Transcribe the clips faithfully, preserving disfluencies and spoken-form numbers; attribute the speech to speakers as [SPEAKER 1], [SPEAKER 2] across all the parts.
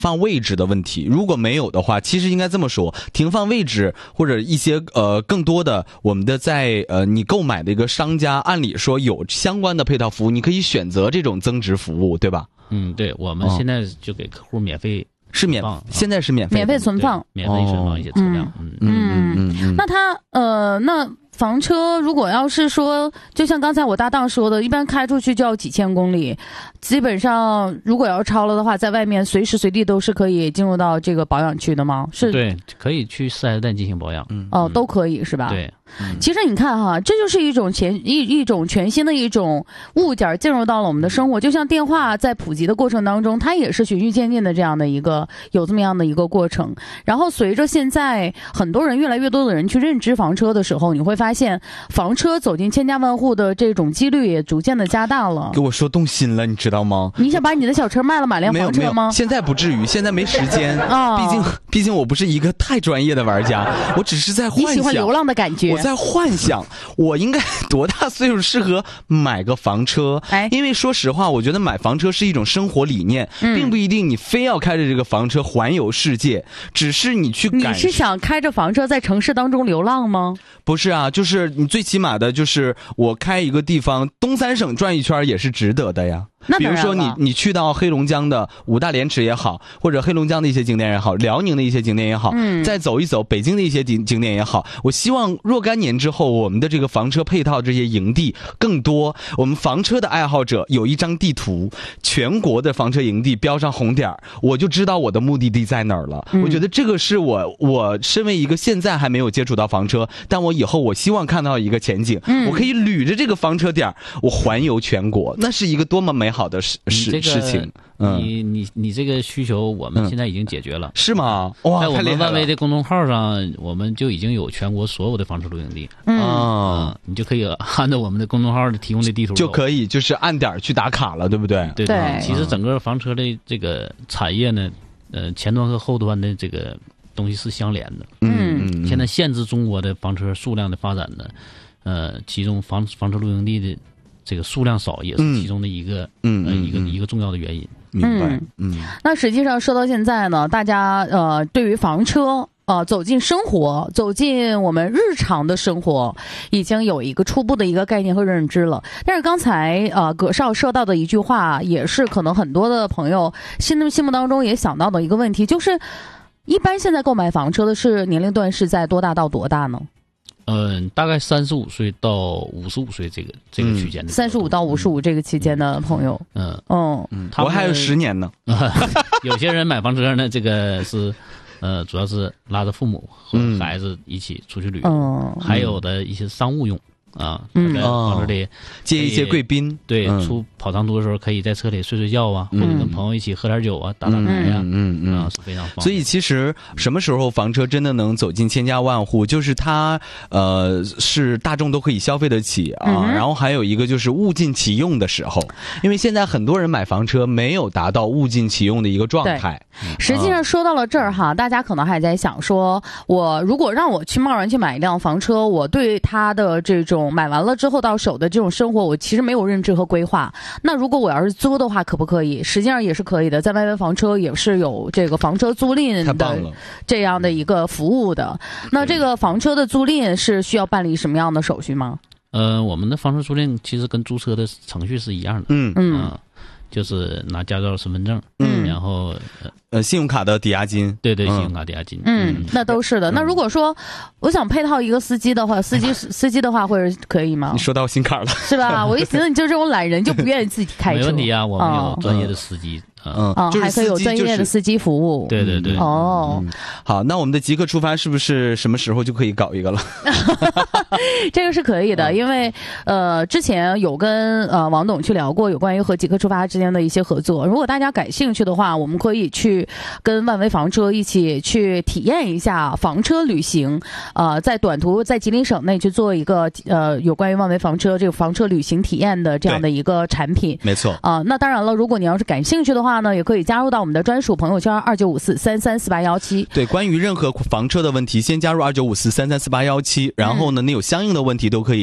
[SPEAKER 1] 放位置的问题。如果没有的话，其实应该这么说，停放位置或者一些呃更多的我们的在呃你购买的一个商家，按理说有相关的配套服务，你可以选择这种增值服务，对吧？
[SPEAKER 2] 嗯，对，我们现在就给客户免费。
[SPEAKER 1] 是免，现在是免费
[SPEAKER 3] 免费存放，
[SPEAKER 2] 免费存放一些车辆。
[SPEAKER 3] 嗯嗯嗯嗯。那它呃，那房车如果要是说，就像刚才我搭档说的，一般开出去就要几千公里，基本上如果要超了的话，在外面随时随地都是可以进入到这个保养区的吗？是，
[SPEAKER 2] 对，可以去四 S 店进行保养。
[SPEAKER 3] 嗯，哦，都可以是吧？
[SPEAKER 2] 对。
[SPEAKER 3] 嗯、其实你看哈，这就是一种全一一种全新的一种物件进入到了我们的生活，就像电话在普及的过程当中，它也是循序渐进的这样的一个有这么样的一个过程。然后随着现在很多人越来越多的人去认知房车的时候，你会发现房车走进千家万户的这种几率也逐渐的加大了。
[SPEAKER 1] 给我说动心了，你知道吗？
[SPEAKER 3] 你想把你的小车卖了买辆房车吗？
[SPEAKER 1] 现在不至于，现在没时间啊、哦，毕竟毕竟我不是一个太专业的玩家，我只是在幻想。
[SPEAKER 3] 你喜欢流浪的感觉？
[SPEAKER 1] 我在幻想。我应该多大岁数适合买个房车？哎，因为说实话，我觉得买房车是一种生活理念，嗯、并不一定你非要开着这个房车环游世界，只是你去感。
[SPEAKER 3] 你是想开着房车在城市当中流浪吗？
[SPEAKER 1] 不是啊，就是你最起码的，就是我开一个地方东三省转一圈也是值得的呀。
[SPEAKER 3] 那
[SPEAKER 1] 比如说你你去到黑龙江的五大连池也好，或者黑龙江的一些景点也好，辽宁的一些景点也好，嗯，再走一走北京的一些景景点也好，我希望若干年之后，我们的这个房车配套这些营地更多，我们房车的爱好者有一张地图，全国的房车营地标上红点，我就知道我的目的地在哪儿了。嗯、我觉得这个是我我身为一个现在还没有接触到房车，但我以后我希望看到一个前景，嗯、我可以捋着这个房车点，我环游全国，那是一个多么美好的事事、这个、事情。
[SPEAKER 2] 嗯、你你你这个需求我们现在已经解决了，嗯、
[SPEAKER 1] 是吗？哇，
[SPEAKER 2] 在我们万威的公众号上，我们就已经有全国所有的房车露营地。
[SPEAKER 1] 嗯，
[SPEAKER 2] 嗯你就可以按照我们的公众号提供的地图，
[SPEAKER 1] 就可以就是按点去打卡了，对不对？
[SPEAKER 2] 对 对, 对。其实整个房车的这个产业呢，呃，前端和后端的这个东西是相连的。
[SPEAKER 1] 嗯，
[SPEAKER 2] 现在限制中国的房车数量的发展呢，呃，其中房房车露营地的这个数量少也是其中的一个，嗯，呃、一个一个重要的原因。
[SPEAKER 1] 明白，嗯。
[SPEAKER 3] 那实际上说到现在呢，大家呃对于房车呃走进生活，走进我们日常的生活，已经有一个初步的一个概念和认知了。但是刚才呃葛少说到的一句话，也是可能很多的朋友心心目当中也想到的一个问题，就是一般现在购买房车的是年龄段是在多大到多大呢？
[SPEAKER 2] 嗯，大概三十五岁到五十五岁这个这个区间的，
[SPEAKER 3] 三十五到五十五这个期间的朋友，
[SPEAKER 2] 嗯
[SPEAKER 3] 嗯
[SPEAKER 1] 嗯，我还有十年呢。
[SPEAKER 2] 有些人买房车呢，这个是，呃，主要是拉着父母和孩子一起出去旅游，嗯、还有的一些商务用啊，
[SPEAKER 3] 嗯，
[SPEAKER 2] 在房车里
[SPEAKER 1] 接一些贵宾，
[SPEAKER 2] 对，
[SPEAKER 1] 嗯、
[SPEAKER 2] 出跑长途的时候可以在车里睡睡觉啊，嗯、或者跟朋友一起喝点酒啊，打打牌呀，
[SPEAKER 1] 嗯嗯嗯，
[SPEAKER 2] 啊，是非常方便。
[SPEAKER 1] 所以其实什么时候房车真的能走进千家万户，就是它呃是大众都可以消费得起啊，嗯、然后还有一个就是物尽其用的时候，因为现在很多人买房车没有达到物尽其用的一个状态。
[SPEAKER 3] 实际上说到了这儿哈，大家可能还在想说，我如果让我去贸然去买一辆房车，我对它的这种买完了之后到手的这种生活，我其实没有认知和规划。那如果我要是租的话，可不可以？实际上也是可以的，在外面房车也是有这个房车租赁的这样的一个服务的。那这个房车的租赁是需要办理什么样的手续吗？
[SPEAKER 2] 呃，我们的房车租赁其实跟租车的程序是一样的。
[SPEAKER 1] 嗯嗯。
[SPEAKER 2] 呃就是拿驾照、身份证，
[SPEAKER 1] 嗯，
[SPEAKER 2] 然后
[SPEAKER 1] 呃，信用卡的抵押金，
[SPEAKER 2] 对对，信用卡抵押金，
[SPEAKER 3] 嗯，嗯那都是的。嗯、那如果说我想配套一个司机的话，司机司机的话会可以吗？
[SPEAKER 1] 你说到心坎了，
[SPEAKER 3] 是吧？我一寻思你就这种懒人就不愿意自己开车，
[SPEAKER 2] 没问题啊，我们有专业的司机。
[SPEAKER 1] 嗯，
[SPEAKER 3] 哦，还可以有专业的司机服务。
[SPEAKER 2] 对对对。
[SPEAKER 3] 哦、
[SPEAKER 1] 嗯，好，那我们的即刻出发是不是什么时候就可以搞一个了？
[SPEAKER 3] 这个是可以的，因为呃，之前有跟呃王董去聊过有关于和即刻出发之间的一些合作。如果大家感兴趣的话，我们可以去跟万威房车一起去体验一下房车旅行。呃，在短途在吉林省内去做一个呃有关于万威房车这个房车旅行体验的这样的一个产品。
[SPEAKER 1] 没错。
[SPEAKER 3] 啊、呃，那当然了，如果你要是感兴趣的话呢，也可以加入到我们的专属朋友圈二九五四三三四八幺七。
[SPEAKER 1] 对，关于任何房车的问题，先加入二九五四三三四八幺七，然后呢，你有相应的问题都可以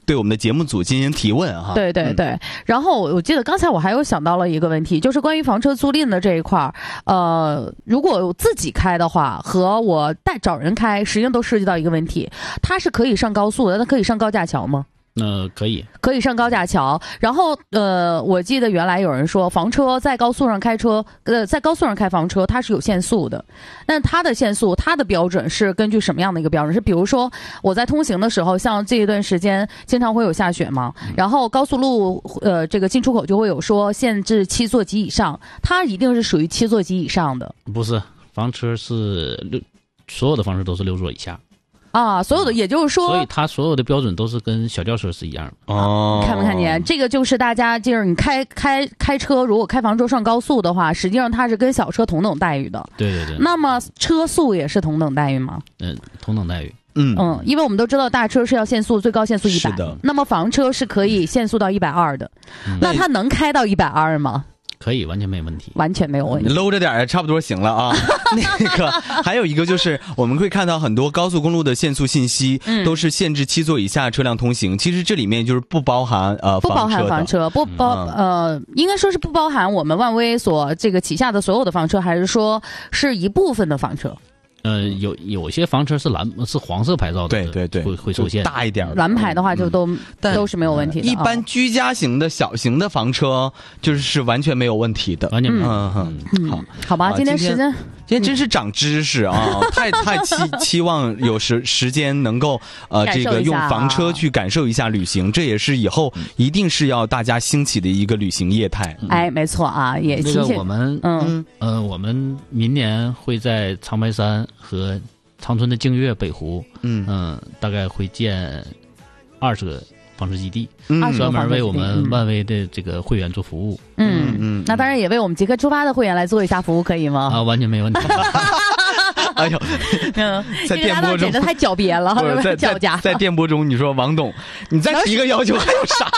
[SPEAKER 1] 对我们的节目组进行提问哈。
[SPEAKER 3] 对对对，嗯、然后我记得刚才我还有想到了一个问题，就是关于房车租赁的这一块儿，呃，如果我自己开的话，和我带找人开，实际上都涉及到一个问题，它是可以上高速的，它可以上高架桥吗？
[SPEAKER 2] 呃，可以，
[SPEAKER 3] 可以上高架桥。然后，呃，我记得原来有人说，房车在高速上开车，呃，在高速上开房车，它是有限速的。那它的限速，它的标准是根据什么样的一个标准？是比如说我在通行的时候，像这一段时间经常会有下雪嘛，然后高速路，呃，这个进出口就会有说限制七座及以上，它一定是属于七座及以上的。
[SPEAKER 2] 不是，房车是六，所有的房车都是六座以下。
[SPEAKER 3] 啊，所有的，也就是说，
[SPEAKER 2] 所以它所有的标准都是跟小轿车是一样的。
[SPEAKER 1] 哦，
[SPEAKER 3] 看没看见？这个就是大家就是你开开开车，如果开房车上高速的话，实际上它是跟小车同等待遇的。
[SPEAKER 2] 对对对。
[SPEAKER 3] 那么车速也是同等待遇吗？
[SPEAKER 2] 嗯，同等待遇。
[SPEAKER 1] 嗯
[SPEAKER 3] 嗯，因为我们都知道大车是要限速，最高限速一百。
[SPEAKER 1] 是的。
[SPEAKER 3] 那么房车是可以限速到一百二的，嗯、那它能开到一百二吗？
[SPEAKER 2] 可以，完全没问题，
[SPEAKER 3] 完全没有问题，
[SPEAKER 1] 搂着点儿差不多行了啊。那个还有一个就是我们会看到很多高速公路的限速信息、嗯、都是限制七座以下车辆通行，其实这里面就是不包含呃
[SPEAKER 3] 不包含房车，不包、嗯、呃应该说是不包含我们万威所这个旗下的所有的房车，还是说是一部分的房车？
[SPEAKER 2] 呃，有有些房车是蓝是黄色牌照的，
[SPEAKER 1] 对对对，
[SPEAKER 2] 会会受限。
[SPEAKER 1] 大一点的
[SPEAKER 3] 蓝牌的话就都、嗯、都是没有问题的。
[SPEAKER 1] 一般居家型的小型的房车就是是完全没有问题的，
[SPEAKER 2] 完全没有。
[SPEAKER 1] 嗯嗯，
[SPEAKER 3] 嗯好，好吧，今天时间。
[SPEAKER 1] 今天真是长知识啊！太太期期望有时时间能够呃这个用房车去感受一下旅行，这也是以后一定是要大家兴起的一个旅行业态。
[SPEAKER 3] 嗯、哎，没错啊，也
[SPEAKER 2] 那个我们嗯呃我们明年会在长白山和长春的净月北湖嗯嗯、呃、大概会建二十个房车基地，嗯，专门为我们万威的这个会员做服务。
[SPEAKER 3] 嗯嗯，那当然也为我们即刻出发的会员来做一下服务，可以吗？
[SPEAKER 2] 啊，完全没问题。
[SPEAKER 1] 哎呦，嗯，在电波中
[SPEAKER 3] 简直太狡别了，
[SPEAKER 1] 在
[SPEAKER 3] 叫价。
[SPEAKER 1] 在电波中，你说王董，你再提一个要求还有啥？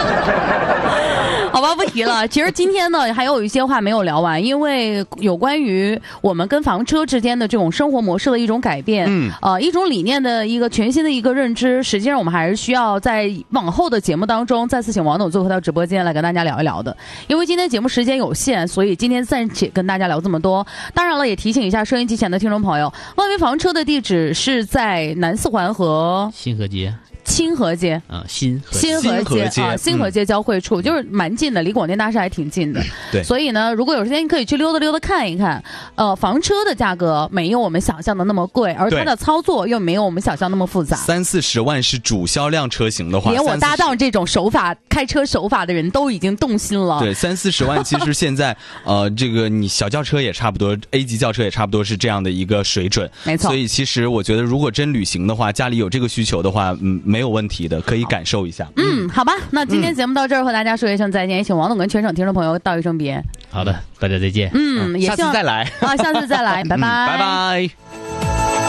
[SPEAKER 3] 好吧，不提了。其实今天呢，还有一些话没有聊完，因为有关于我们跟房车之间的这种生活模式的一种改变，嗯，呃，一种理念的一个全新的一个认知，实际上我们还是需要在往后的节目当中再次请王董做回到直播间来跟大家聊一聊的。因为今天节目时间有限，所以今天暂且跟大家聊这么多。当然了，也提醒一下收音机前的听众朋友，万威房车的地址是在南四环和
[SPEAKER 2] 新河街。
[SPEAKER 3] 清河街
[SPEAKER 2] 啊，新河
[SPEAKER 3] 新河街啊，新河街交汇处、嗯、就是蛮近的，离广电大厦还挺近的。
[SPEAKER 1] 对，
[SPEAKER 3] 所以呢，如果有时间可以去溜达溜达看一看。呃，房车的价格没有我们想象的那么贵，而它的操作又没有我们想象那么复杂。
[SPEAKER 1] 三四十万是主销量车型的话，
[SPEAKER 3] 连我搭档这种手法开车手法的人都已经动心了。
[SPEAKER 1] 对，三四十万其实现在呃，这个你小轿车也差不多 ，A 级轿车也差不多是这样的一个水准。
[SPEAKER 3] 没错。
[SPEAKER 1] 所以其实我觉得，如果真旅行的话，家里有这个需求的话，嗯，没有问题的。可以感受一下。
[SPEAKER 3] 嗯，好吧，那今天节目到这儿，和大家说一声再见，也请王董跟全省听众朋友道一声别。
[SPEAKER 2] 好的，大家再见。
[SPEAKER 3] 嗯，也
[SPEAKER 1] 下次再来
[SPEAKER 3] 啊，下次再来，拜拜，
[SPEAKER 1] 嗯、拜拜。